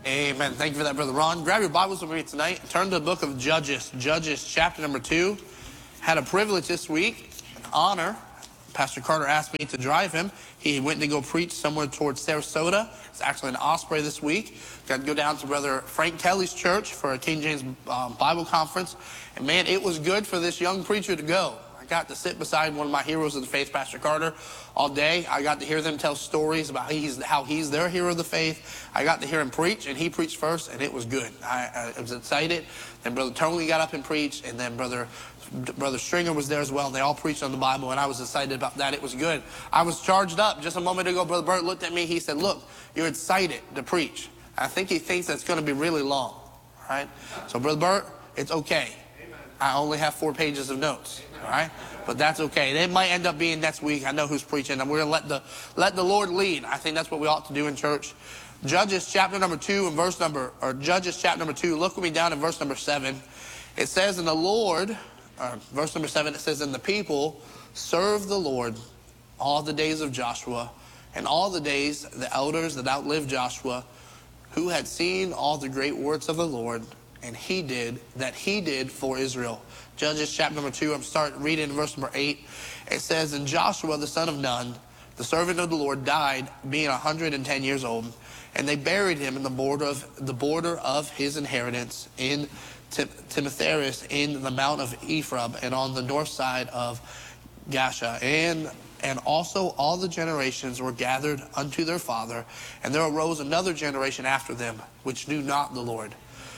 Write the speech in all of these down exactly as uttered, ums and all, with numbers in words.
Amen. Thank you for that, Brother Ron. Grab your Bibles with me tonight. Turn to the book of Judges. Judges chapter number two. Had a privilege this week, an honor. Pastor Carter asked me to drive him. He went to go preach somewhere towards Sarasota. It's actually in Osprey this week. Got to go down to Brother Frank Kelly's church for a King James um, Bible conference. And man, it was good for this young preacher to go. I got to sit beside one of my heroes of the faith, Pastor Carter, all day. I got to hear them tell stories about he's, how he's their hero of the faith. I got to hear him preach, and he preached first, and it was good. I, I was excited. Then Brother Tony got up and preached, and then Brother Brother Stringer was there as well. They all preached on the Bible, and I was excited about that. It was good. I was charged up. Just a moment ago, Brother Bert looked at me. He said, look, you're excited to preach. I think he thinks that's going to be really long, all right? So, Brother Bert, it's okay. I only have four pages of notes, all right? But that's okay. It might end up being next week. I know who's preaching, and we're going to let the, let the Lord lead. I think that's what we ought to do in church. Judges chapter number two and verse number, or Judges chapter number two, look with me down in verse number seven. It says, and the Lord... Uh, verse number seven, it says, and the people served the Lord all the days of Joshua, and all the days the elders that outlived Joshua, who had seen all the great works of the Lord, and he did, that he did for Israel. Judges chapter number two, I'm starting reading verse number eight. It says, and Joshua the son of Nun, the servant of the Lord, died, being a hundred and ten years old, and they buried him in the border of the border of his inheritance in Timothaeris in the mount of Ephraim, and on the north side of Gasha. And and also all the generations were gathered unto their father, and there arose another generation after them, which knew not the Lord,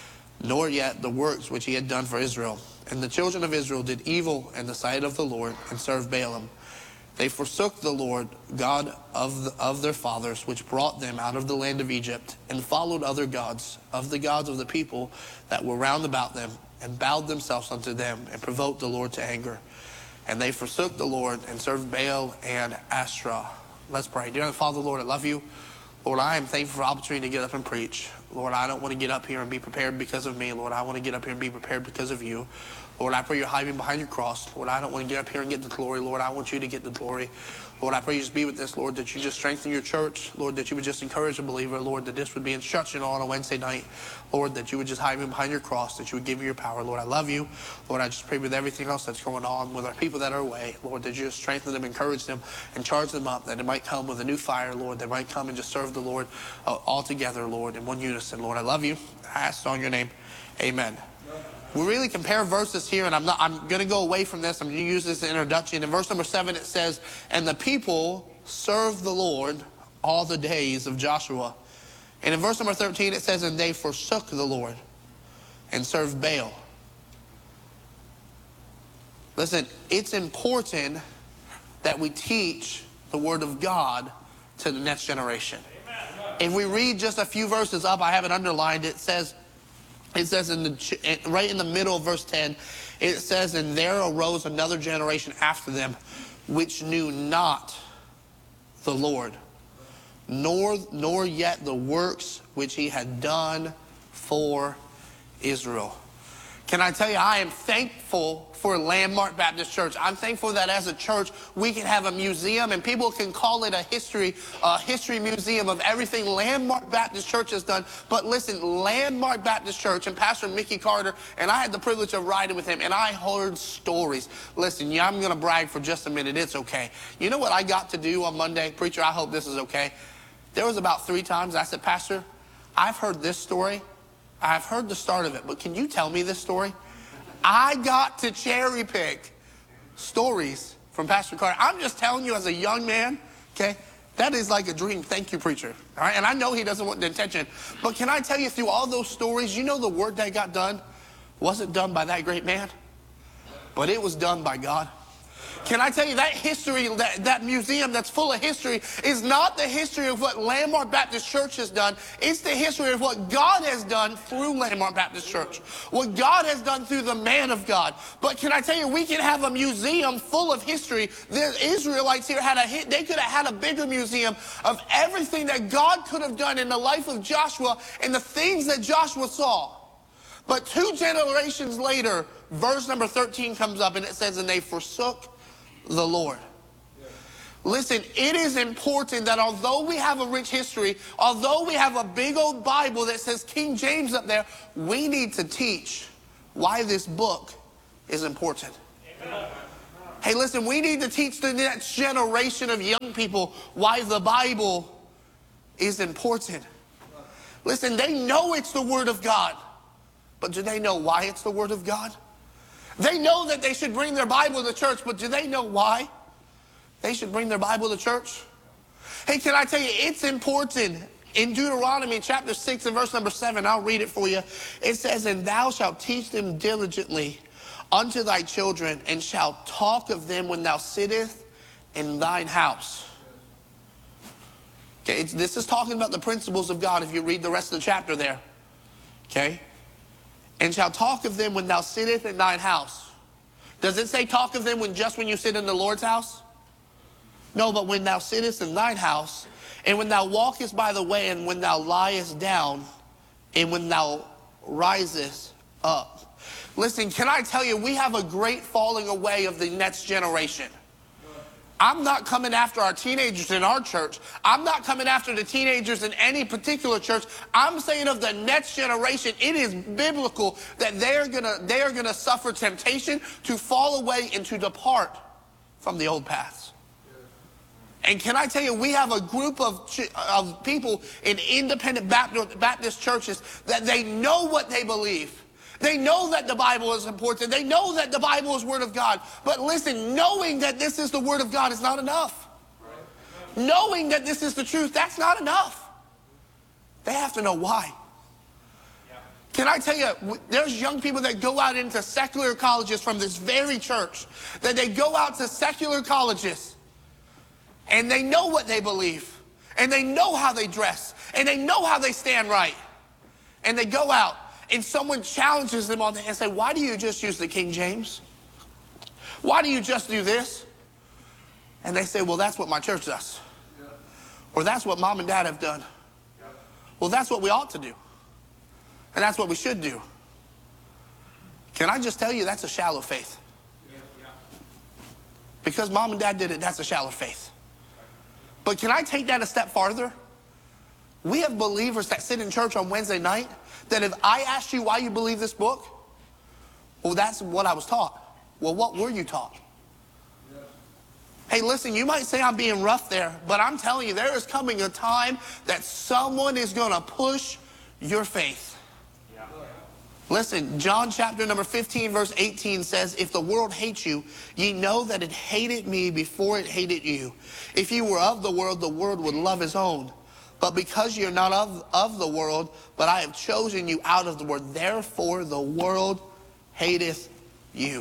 nor yet the works which he had done for Israel. And the children of Israel did evil in the sight of the Lord, and served Baalim. They forsook the Lord God of, the, of their fathers, which brought them out of the land of Egypt, and followed other gods, of the gods of the people that were round about them, and bowed themselves unto them, and provoked the Lord to anger. And they forsook the Lord, and served Baal and Ashtoreth. Let's pray. Dear Father, Lord, I love you. Lord, I am thankful for the opportunity to get up and preach. Lord, I don't want to get up here and be prepared because of me. Lord, I want to get up here and be prepared because of you. Lord, I pray you're hiding behind your cross. Lord, I don't want to get up here and get the glory. Lord, I want you to get the glory. Lord, I pray you just be with this, Lord, that you just strengthen your church. Lord, that you would just encourage the believer. Lord, that this would be instruction on a Wednesday night. Lord, that you would just hide me behind your cross, that you would give me your power. Lord, I love you. Lord, I just pray with everything else that's going on with our people that are away. Lord, that you just strengthen them, encourage them, and charge them up, that it might come with a new fire, Lord. They might come and just serve the Lord uh, all together, Lord, in one unison. Lord, I love you. I ask on your name. Amen. We really compare verses here, and I'm not. I'm going to go away from this. I'm going to use this as an introduction. In verse number seven, it says, and the people served the Lord all the days of Joshua. And in verse number thirteen, it says, and they forsook the Lord and served Baal. Listen, it's important that we teach the word of God to the next generation. Amen. If we read just a few verses up, I have it underlined, it says, It says in the, right in the middle of verse ten, it says, and there arose another generation after them, which knew not the Lord, nor, nor yet the works which he had done for Israel. Can I tell you, I am thankful for Landmark Baptist Church. I'm thankful that as a church, we can have a museum, and people can call it a history, a history museum of everything Landmark Baptist Church has done. But listen, Landmark Baptist Church and Pastor Mickey Carter, and I had the privilege of riding with him, and I heard stories. Listen, yeah, I'm going to brag for just a minute. It's okay. You know what I got to do on Monday? Preacher, I hope this is okay. There was about three times I said, Pastor, I've heard this story. I've heard the start of it, but can you tell me this story? I got to cherry pick stories from Pastor Carter. I'm just telling you as a young man, okay, that is like a dream. Thank you, preacher. All right, and I know he doesn't want the intention, but can I tell you through all those stories, you know the work that got done wasn't done by that great man, but it was done by God. Can I tell you that history, that, that museum that's full of history is not the history of what Landmark Baptist Church has done. It's the history of what God has done through Landmark Baptist Church. What God has done through the man of God. But can I tell you, we can have a museum full of history. The Israelites here had a, they could have had a bigger museum of everything that God could have done in the life of Joshua and the things that Joshua saw. But two generations later, verse number thirteen comes up and it says, and they forsook the Lord. Listen, it is important that although we have a rich history, although we have a big old Bible that says King James up there, we need to teach why this book is important. Amen. Hey, listen, we need to teach the next generation of young people why the Bible is important. Listen, they know it's the Word of God, but do they know why it's the Word of God? They know that they should bring their Bible to church, but do they know why they should bring their Bible to church? Hey, can I tell you, it's important. In Deuteronomy chapter six and verse number seven, I'll read it for you. It says, and thou shalt teach them diligently unto thy children, and shalt talk of them when thou sittest in thine house. Okay, it's, this is talking about the principles of God if you read the rest of the chapter there. Okay? And shalt talk of them when thou sittest in thine house. Does it say talk of them when just when you sit in the Lord's house? No, but when thou sittest in thine house, and when thou walkest by the way, and when thou liest down, and when thou risest up. Listen, can I tell you, we have a great falling away of the next generation. I'm not coming after our teenagers in our church. I'm not coming after the teenagers in any particular church. I'm saying of the next generation, it is biblical that they are gonna, they are gonna suffer temptation to fall away and to depart from the old paths. And can I tell you, we have a group of, of people in independent Baptist, Baptist churches that they know what they believe. They know that the Bible is important. They know that the Bible is Word of God. But listen, knowing that this is the Word of God is not enough. Right. Knowing that this is the truth, that's not enough. They have to know why. Yeah. Can I tell you, there's young people that go out into secular colleges from this very church, that they go out to secular colleges, and they know what they believe, and they know how they dress, and they know how they stand right. And they go out, and someone challenges them on that and say, why do you just use the King James? Why do you just do this? And they say, well, that's what my church does. Yeah. Or that's what mom and dad have done. Yeah. Well, that's what we ought to do. And that's what we should do. Can I just tell you, that's a shallow faith. Yeah. Yeah. Because mom and dad did it, that's a shallow faith. But can I take that a step farther? We have believers that sit in church on Wednesday night that if I asked you why you believe this book, well, that's what I was taught. Well, what were you taught? Yeah. Hey, listen, you might say I'm being rough there, but I'm telling you, there is coming a time that someone is going to push your faith. Yeah. Listen, John chapter number fifteen, verse eighteen says, if the world hates you, ye know that it hated me before it hated you. If you were of the world, the world would love his own. But because you're not of, of the world, but I have chosen you out of the world, therefore the world hateth you.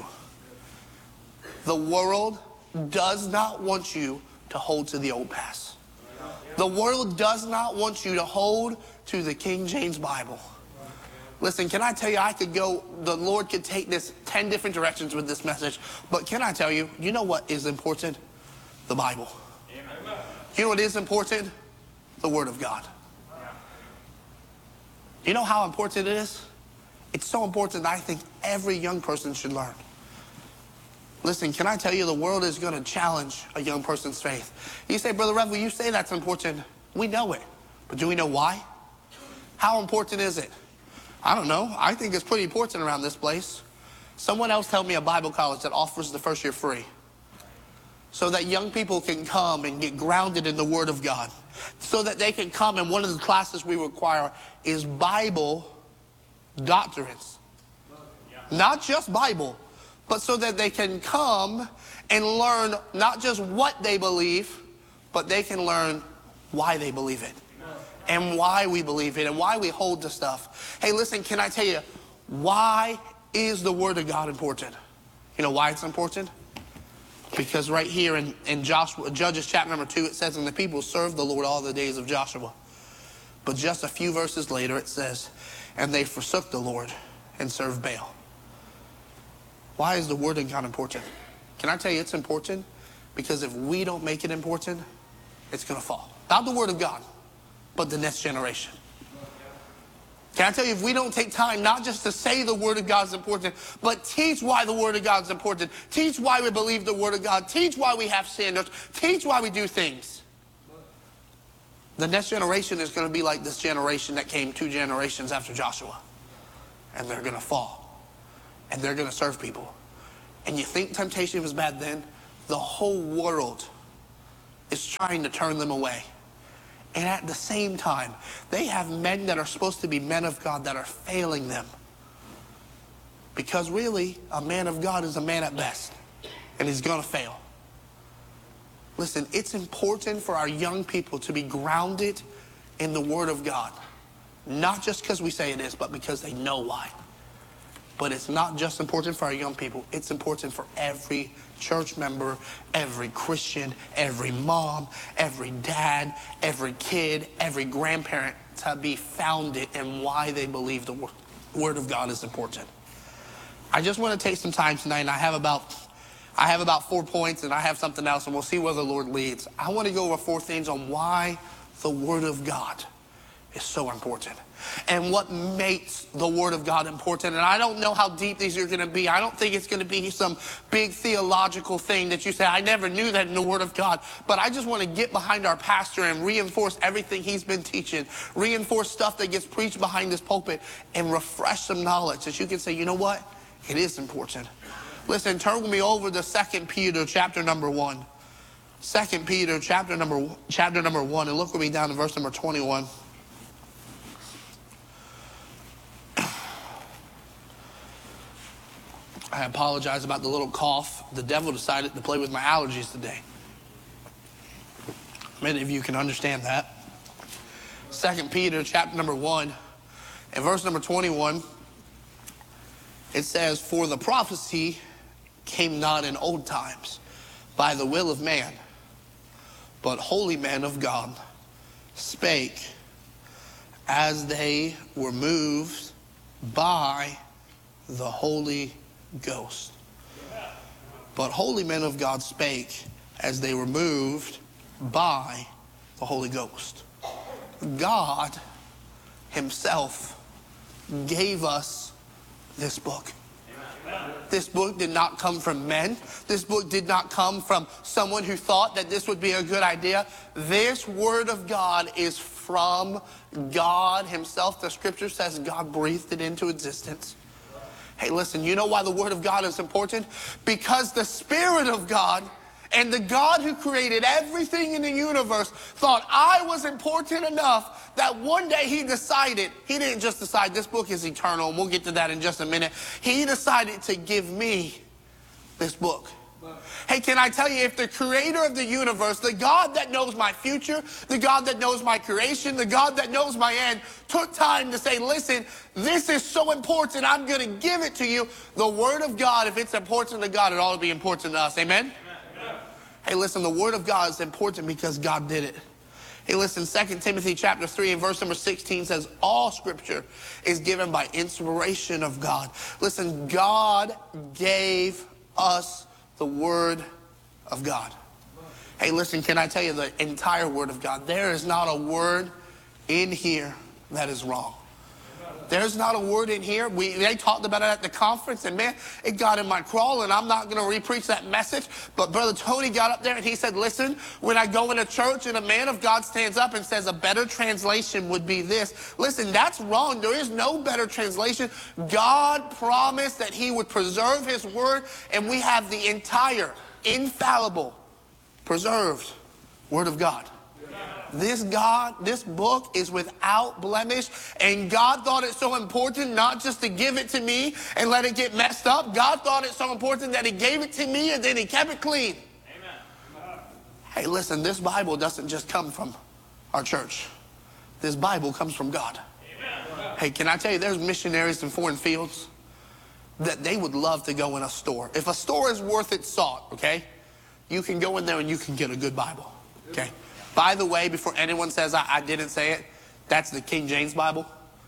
The world does not want you to hold to the old past. The world does not want you to hold to the King James Bible. Listen, can I tell you, I could go, the Lord could take this ten different directions with this message. But can I tell you, you know what is important? The Bible. You know what is important? The Word of God. You know how important it is? It's so important that I think every young person should learn. Listen, can I tell you, the world is going to challenge a young person's faith. You say, Brother Revel, you say that's important. We know it. But do we know why? How important is it? I don't know. I think it's pretty important around this place. Someone else told me a Bible college that offers the first year free, so that young people can come and get grounded in the Word of God. So that they can come, and one of the classes we require is Bible doctrines. Not just Bible, but so that they can come and learn not just what they believe, but they can learn why they believe it. And why we believe it, and why we hold to stuff. Hey, listen, can I tell you, why is the Word of God important? You know why it's important? Because right here in, in Joshua, Judges chapter number two, it says, and the people served the Lord all the days of Joshua. But just a few verses later, it says, and they forsook the Lord and served Baal. Why is the Word of God important? Can I tell you it's important? Because if we don't make it important, it's going to fall. Not the Word of God, but the next generation. Can I tell you, if we don't take time not just to say the Word of God is important, but teach why the Word of God is important, teach why we believe the Word of God, teach why we have standards, teach why we do things, the next generation is going to be like this generation that came two generations after Joshua. And they're going to fall. And they're going to serve people. And you think temptation was bad then? The whole world is trying to turn them away. And at the same time, they have men that are supposed to be men of God that are failing them. Because really, a man of God is a man at best. And he's going to fail. Listen, it's important for our young people to be grounded in the Word of God. Not just because we say it is, but because they know why. But it's not just important for our young people. It's important for every church member, every Christian, every mom, every dad, every kid, every grandparent to be founded in why they believe the Word of God is important. I just want to take some time tonight, and I have about... I have about four points, and I have something else, and we'll see where the Lord leads. I want to go over four things on why the Word of God is so important and what makes the Word of God important. And I don't know how deep these are going to be. I don't think it's going to be some big theological thing that you say, I never knew that in the Word of God. But I just want to get behind our pastor and reinforce everything he's been teaching, reinforce stuff that gets preached behind this pulpit, and refresh some knowledge that you can say, you know what? It is important. Listen, turn with me over to Second Peter chapter number one. Second Peter chapter number chapter number one, and look with me down to verse number twenty-one. I apologize about the little cough. The devil decided to play with my allergies today. Many of you can understand that. Second Peter chapter number one, and verse number twenty-one. It says, for the prophecy came not in old times by the will of man, but holy men of God spake as they were moved by the Holy Ghost. But holy men of God spake as they were moved by the Holy Ghost. God himself gave us this book. This book did not come from men. This book did not come from someone who thought that this would be a good idea. This Word of God is from God himself. The scripture says God breathed it into existence. Hey, listen, you know why the Word of God is important? Because the Spirit of God and the God who created everything in the universe thought I was important enough that one day he decided, he didn't just decide this book is eternal, and we'll get to that in just a minute. He decided to give me this book. Hey, can I tell you, if the creator of the universe, the God that knows my future, the God that knows my creation, the God that knows my end, took time to say, listen, this is so important, I'm going to give it to you. The Word of God, if it's important to God, it ought to be important to us. Amen? Amen. Hey, listen, the Word of God is important because God did it. Hey, listen, Second Timothy chapter three and verse number sixteen says, all scripture is given by inspiration of God. Listen, God gave us the Word of God. Hey, listen, can I tell you the entire Word of God? There is not a word in here that is wrong. There's not a word in here. We, they talked about it at the conference, and man, it got in my crawl, and I'm not going to re-preach that message. But Brother Tony got up there, and he said, listen, when I go in a church and a man of God stands up and says a better translation would be this. Listen, that's wrong. There is no better translation. God promised that he would preserve his word, and we have the entire, infallible, preserved Word of God. This God, this book is without blemish, and God thought it so important not just to give it to me and let it get messed up. God thought it so important that he gave it to me and then he kept it clean. Amen. Hey, listen, this Bible doesn't just come from our church. This Bible comes from God. Amen. Hey, can I tell you, there's missionaries in foreign fields that they would love to go in a store. If a store is worth its salt, okay, you can go in there and you can get a good Bible, okay? By the way, before anyone says I, I didn't say it, that's the King James Bible.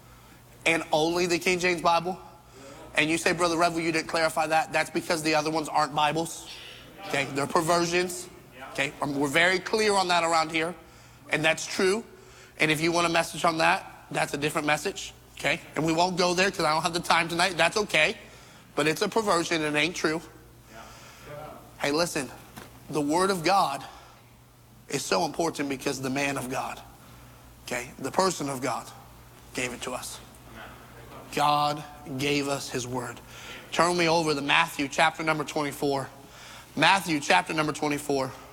And only the King James Bible. And you say, Brother Revel, you didn't clarify that. That's because the other ones aren't Bibles. Okay, they're perversions. Okay, we're very clear on that around here. And that's true. And if you want a message on that, that's a different message. Okay? And we won't go there because I don't have the time tonight. That's okay. But it's a perversion and it ain't true. Hey, listen, the Word of God is so important because the man of God, okay, the person of God gave it to us. God gave us his Word. Turn me over to Matthew chapter number twenty-four. Matthew chapter number twenty-four.